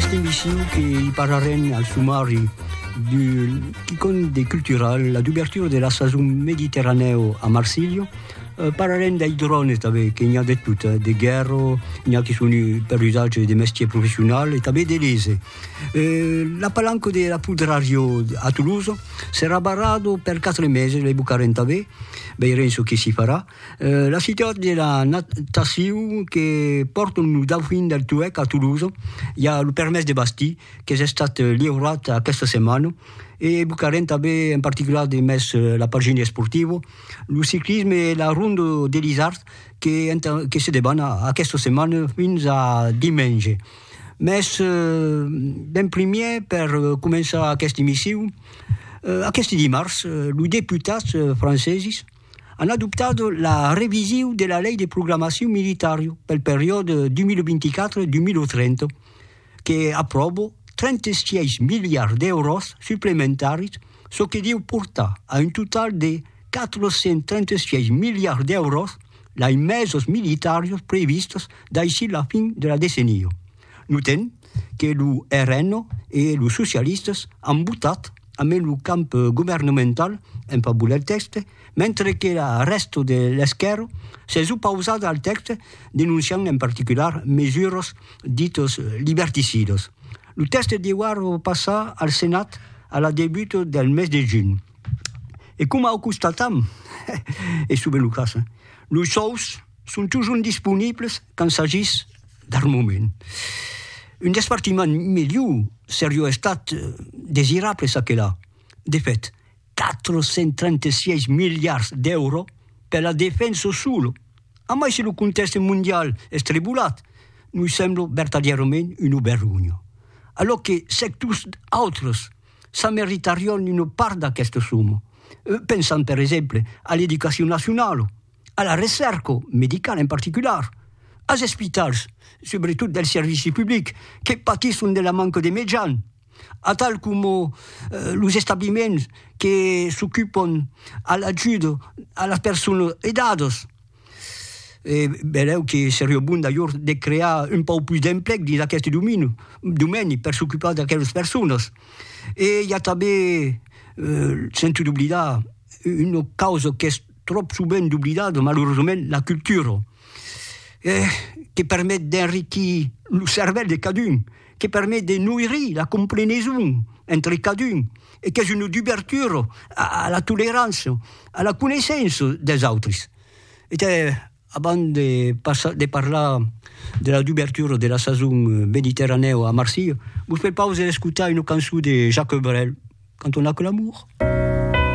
questa émission che parleremo al summari qui compte des culturels, la d'ouverture de la saison méditerranée à Marseille. Parleremo dei droni també, che n'hi ha de tutto, de guerre, n'hi ha che sono per l'usage des métiers professionnels e també de lese. La palanca della Pudrario a Toulouse sarà barrato per 4 mesi, le bucarem també, penso che si farà. La città della natation che porta un dauphine del Touec a Toulouse, il y a le permis de Bastille che è stato liberato questa settimana. E bucarem també en particular de més la pagina sportiva, el ciclisme e la ronda de l'Isard que se deban aquesta setmana fins a diumenge. Més ben primer per començar aquesta emissió, aquest dimarts, els diputats francesos han adoptat la revisió de la llei de programació militar pel període 2024-2030 que aprova 36 miliards d'euros supplémentaires, ce qui dit portar à un total de 436 miliards d'euros les meses militaires prévistes d'ici la fin de la décennie. Notem que le RN et les socialistes han votat amb el camp governamental en favor del text, mentre que la resta de l'esquerra s'ha oposat al text, denunciant en particular mesures dites liberticides. El text deu passar al Senat a la debut del mes de juny. I com ho constatam? És super el cas. Els sous són toujours disponibles quan s'agís d'armament. Un despartiment millor seria estat desirable aquella. De fet, 436 miliards d'euros per la defensa sola. A mai si el context mundial és tribulat, nos sembla verdaderament una vergogna. Alors que sectors altres s'ameritarien una part d'aquesta suma. Pensant, per exemple, a l'educació nacional, a la recerca medicale en particular, als hospitals, sobretot dels servicis públics, que pateixen de la manca de mitjans, a tal com els establiments que s'ocupen a l'ajuda a les persones edades. Veureu que seria bon d'ailleurs de crear un poc més d'emplec dins aquest domini per s'ocupar d'aquelles persones. I hi ha també, sense oblidar, una causa que és trop sovint oblidada, malauradament, la cultura, que permet d'enriquir el cervell de cada un, que permet de nourrir la compréhension entre cada un, et que és una ouverture a la tolérance, a la connaissance des autres. Avant de parlar de l'ouverture de la saison méditerranée à Marseille, vous faites pause et écouter une chanson de Jacques Brel, Quand on n'a que l'amour.